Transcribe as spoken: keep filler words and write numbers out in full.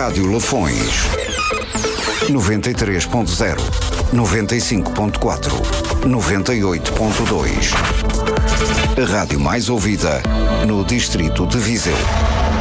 Rádio Lafões. noventa e três ponto zero, noventa e cinco ponto quatro, noventa e oito ponto dois. A rádio mais ouvida no distrito de Viseu.